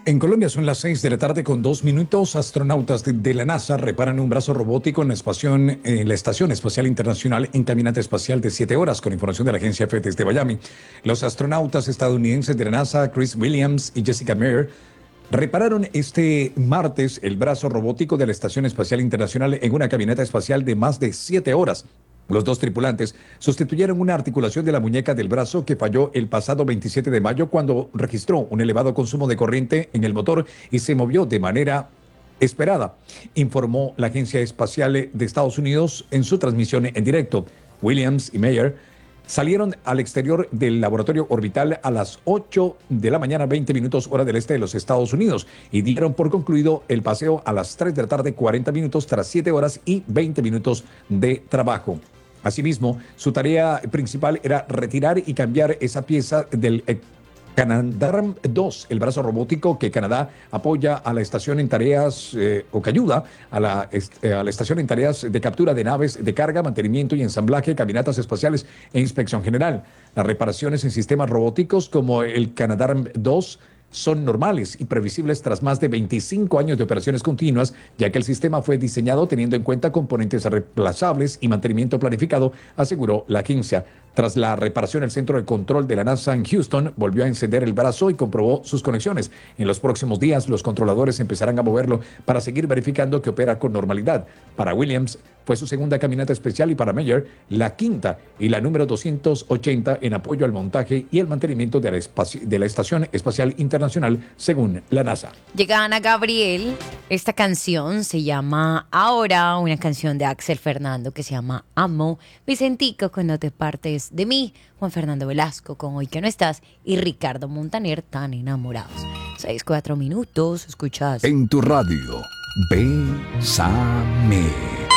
En Colombia son las 6 de la tarde con 2 minutos. Astronautas de la NASA reparan un brazo robótico en la Estación Espacial Internacional en caminata espacial de 7 horas, con información de la agencia EFE desde Miami. Los astronautas estadounidenses de la NASA, Chris Williams y Jessica Meir, repararon este martes el brazo robótico de la Estación Espacial Internacional en una caminata espacial de más de 7 horas. Los dos tripulantes sustituyeron una articulación de la muñeca del brazo que falló el pasado 27 de mayo cuando registró un elevado consumo de corriente en el motor y se movió de manera esperada, informó la Agencia Espacial de Estados Unidos en su transmisión en directo. Williams y Meir salieron al exterior del laboratorio orbital a las 8 de la mañana, 20 minutos hora del este de los Estados Unidos, y dieron por concluido el paseo a las 3 de la tarde, 40 minutos, tras 7 horas y 20 minutos de trabajo. Asimismo, su tarea principal era retirar y cambiar esa pieza del Canadarm2, el brazo robótico que Canadá apoya a la estación en tareas o que ayuda a la estación en tareas de captura de naves de carga, mantenimiento y ensamblaje, caminatas espaciales e inspección general. Las reparaciones en sistemas robóticos como el Canadarm2 son normales y previsibles tras más de 25 años de operaciones continuas, ya que el sistema fue diseñado teniendo en cuenta componentes reemplazables y mantenimiento planificado, aseguró la agencia. Tras la reparación, el centro de control de la NASA en Houston volvió a encender el brazo y comprobó sus conexiones. En los próximos días, los controladores empezarán a moverlo para seguir verificando que opera con normalidad. Para Williams, fue su segunda caminata especial y para Meir, la quinta y la número 280 en apoyo al montaje y el mantenimiento de la Estación Espacial Internacional, según la NASA. Llega Ana Gabriel. Esta canción se llama Ahora, una canción de Axel Fernando que se llama Amo, Vicentico con No te partes de mí, Juan Fernando Velasco con Hoy que no estás y Ricardo Montaner, Tan enamorados. 6-4 minutos, escuchas. En tu radio, Bésame.